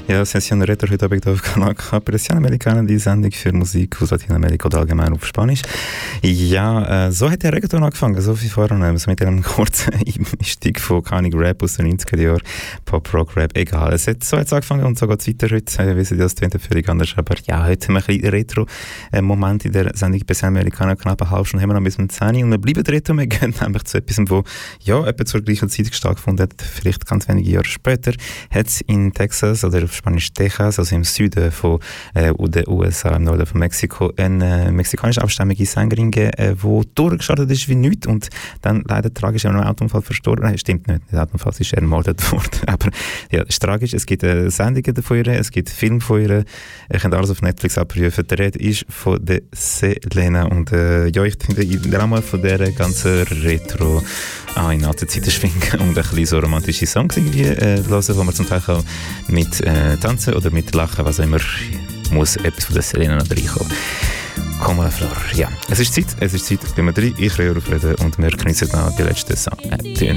Ja, Session Retro heute Abend auf Kanal K. Presión Americana, die Sendung für Musik aus Lateinamerika oder allgemein auf Spanisch. Ja, so hat der Reggaeton angefangen, so viel vorher, so mit einem kurzen Einstieg von Rap aus den 90er Jahren, Pop, Rock, Rap, egal. So hat es angefangen und so geht es weiter heute. Wissen Sie, das klingt völlig anders, aber ja, heute haben wir ein bisschen Retro-Moment in der Sendung Presión Americana, knapp eine halbe Stunde haben wir noch bis um 10 Uhr und wir bleiben Retro, wir gehen nämlich zu etwas, wo ja, etwa zur gleichen Zeit stattgefunden hat, vielleicht ganz wenige Jahre später, hat es in Texas oder auf Spanisch Texas, also im Süden von den USA, im Norden von Mexiko, eine mexikanische abstammige Sängerin gegeben, die durchgestartet ist wie nichts und dann leider tragisch in einem Autounfall verstorben. Nein, stimmt nicht, der Autounfall ist ermordet worden. Aber ja, es ist tragisch. Es gibt Sendungen von ihr, es gibt Filme von ihr. Ihr könnt alles auf Netflix abprüfen. Der Rede ist von der Selena und ja, ich finde im Rahmen von dieser ganzen Retro in alte Zeiten schwingen und ein bisschen so romantische Songs irgendwie hören, wo man zum Teil auch mit tanzen oder mit lachen, was auch immer, muss etwas von der Selena noch reinkommen. Komm mal, Flor. Ja, es ist Zeit, wenn wir drei, ich rede auf Reden und wir genießen noch die letzten Töne.